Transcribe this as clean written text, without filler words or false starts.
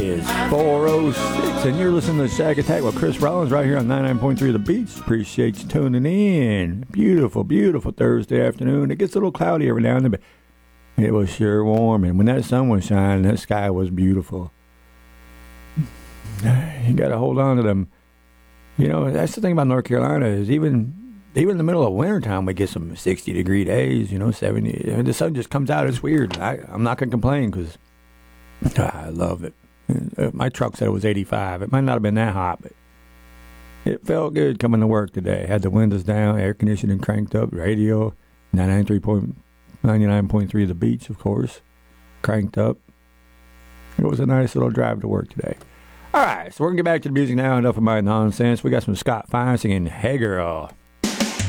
It's 4:06, and you're listening to Shack Attack with Chris Rollins right here on 99.3 The Beach. Appreciate you tuning in. Beautiful, beautiful Thursday afternoon. It gets a little cloudy every now and then, but it was sure warm. And when that sun was shining, that sky was beautiful. You got to hold on to them. You know, that's the thing about North Carolina is even in the middle of wintertime, we get some 60-degree days, 70. And the sun just comes out. It's weird. I'm not going to complain because I love it. My truck said it was 85. It might not have been that hot, but it felt good coming to work today. Had the windows down, air conditioning cranked up, radio, 99.3 The Beach, of course, cranked up. It was a nice little drive to work today. All right, so we're going to get back to the music now. Enough of my nonsense. We got some Scott Fine singing Hey Girl.